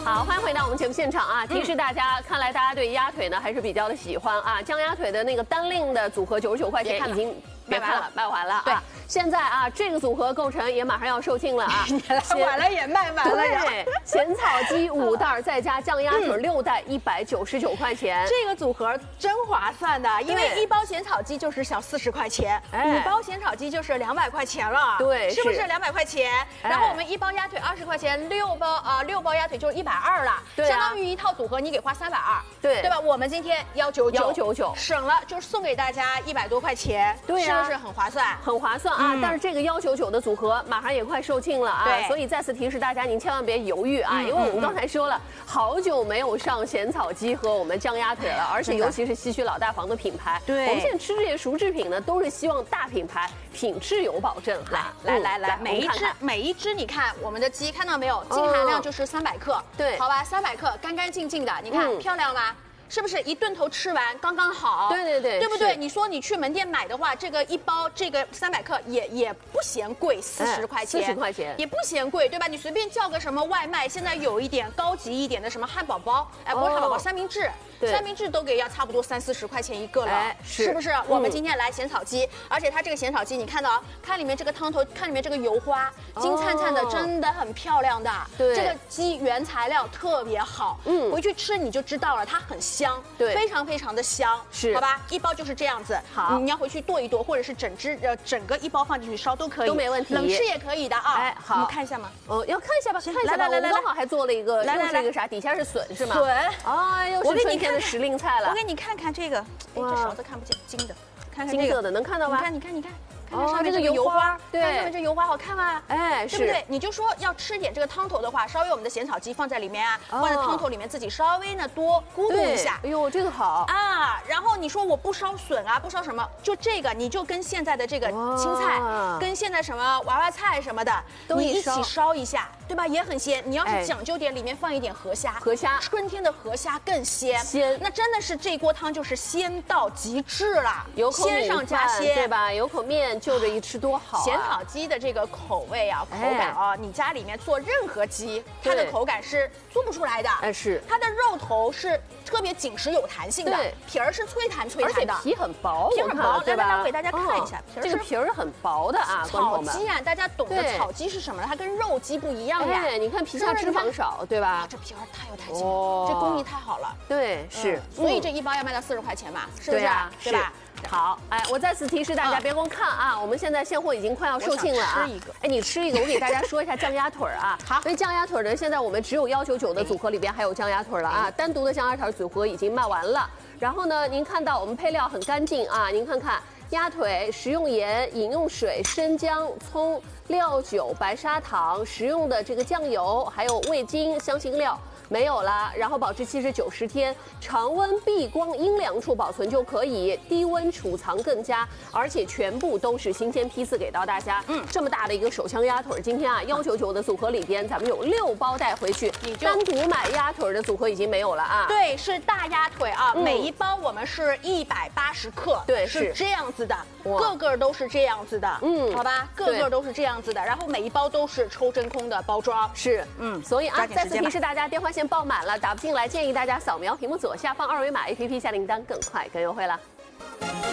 好，欢迎回到我们节目现场啊！提示大家，看来大家对鸭腿呢还是比较的喜欢啊。酱鸭腿的那个单令的组合99块钱已经别看了，卖完了啊！现在啊，这个组合购成也马上要售罄了啊！ 晚了也卖完了呀。 对，咸草鸡5袋再加酱鸭腿6袋，199块钱。 这个组合真划算的，因为1包咸草鸡就是小40块钱，5包咸草鸡就是200块钱了。 对， 是不是200块钱？然后我们1包鸭腿20块钱，6包鸭腿就是120了，相当于一套组合你给花320，对吧？我们今天199，省了就是送给大家100多块钱， 对呀， 是不是很划算？ 很划算啊！但是这个199的组合马上也快售罄了啊，所以再次提示大家，您千万别犹豫啊，因为我们刚才说了，好久没有上咸草鸡和我们酱鸭腿了，而且尤其是西区老大房的品牌，对，我们现在吃这些熟制品呢，都是希望大品牌品质有保证哈。 来，每一只你看我们的鸡看到没有？净含量就是300克，对，好吧，300克干干净净的，你看漂亮吗？是不是一顿头吃完刚刚好？对不对？你说你去门店买的话，这个一包这个300克也不嫌贵，40块钱，40块钱也不嫌贵，对吧？你随便叫个什么外卖，现在有一点高级一点的什么汉堡包，哎，不是汉堡包，三明治，三明治都给要差不多30、40块钱一个了，是不是？我们今天来咸草鸡，而且它这个咸草鸡，你看到看里面这个汤头，看里面这个油花，金灿灿的，真的很漂亮的。对，这个鸡原材料特别好，回去吃你就知道了，它很香，对，非常非常的香，是，好吧？一包就是这样子，好，你要回去剁一剁，或者是整个一包放进去烧都可以，都没问题，冷吃也可以的啊。哎，好，我们看一下吗？哦，要看一下吧，看一下吧。我们刚好还做了一个，用这个啥，底下是笋是吗？笋，哎呦，是春天的时令菜了。 我给你看看这个，哎，这勺子看不见，金的，看看这个， 金色的，能看到吗？ 你看。看上面这个油花，对，上面这油花好看吗？哎，对不对？你就说要吃点这个汤头的话，稍微我们的咸草鸡放在里面啊，放在汤头里面自己稍微呢多咕嘟一下。 哎呦，这个好啊！然后你说我不烧笋啊，不烧什么，就这个你就跟现在的这个青菜，跟现在什么娃娃菜什么的，你一起烧一下，对吧？也很鲜。你要是讲究点，里面放一点河虾，春天的河虾更鲜，那真的是这锅汤就是鲜到极致了， 有口鲜上加鲜， 对吧？有口面。就着一吃多好！ 咸草鸡的这个口味啊，口感啊，你家里面做任何鸡，它的口感是做不出来的。是它的肉头是特别紧实有弹性的，皮儿是脆弹的， 而且皮很薄， 皮很薄， 对吧？ 我给大家看一下， 这个皮儿很薄的啊， 草鸡啊，大家懂得草鸡是什么？它跟肉鸡不一样呀。 你看皮下脂肪少，对吧？ 这皮儿太有弹性了，这工艺太好了。 对，是， 所以这一包要卖到40块钱嘛，是不是？对吧？ 好，哎，我再次提示大家，别光看啊，我们现在现货已经快要售罄了啊！哎，你吃一个，我给大家说一下酱鸭腿啊。好，因为酱鸭腿呢，现在我们只有199的组合里边还有酱鸭腿了啊，单独的酱鸭腿组合已经卖完了。然后呢，您看到我们配料很干净啊，您看看鸭腿食用盐、饮用水、生姜、葱、料酒、白砂糖，食用的这个酱油，还有味精、香辛料。没有了，然后保质期是90天，常温避光阴凉处保存就可以，低温储藏更佳，而且全部都是新鲜批次给到大家。这么大的一个手枪鸭腿，今天啊199的组合里边，咱们有6包带回去，你单独买鸭腿的组合已经没有了啊。 对，是大鸭腿啊，每一包我们是180克，对，是这样子的，个个都是这样子的，好吧，个个都是这样子的，然后每一包都是抽真空的包装， 是，所以啊，再次提示大家，电话线爆满了，打不进来，建议大家扫描屏幕左下方2维码 APP 下订单，更快更优惠了。